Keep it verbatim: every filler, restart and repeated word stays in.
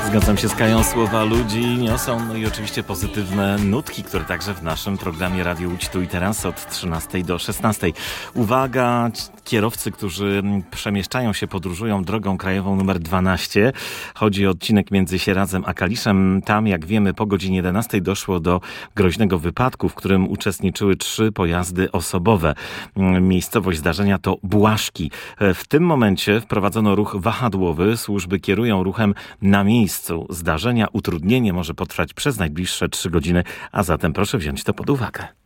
Zgadzam się z Kają, słowa ludzi niosą no i oczywiście pozytywne nutki, które także w naszym programie Radio Łódź tu i teraz od trzynastej do szesnastej. Uwaga, kierowcy, którzy przemieszczają się, podróżują drogą krajową numer dwanaście. Chodzi o odcinek między Sieradzem a Kaliszem. Tam, jak wiemy, po godzinie jedenastej doszło do groźnego wypadku, w którym uczestniczyły trzy pojazdy osobowe. Miejscowość zdarzenia to Błaszki. W tym momencie wprowadzono ruch wahadłowy. Służby kierują ruchem na miejscu zdarzenia. Utrudnienie może potrwać przez najbliższe trzy godziny, a zatem proszę wziąć to pod uwagę.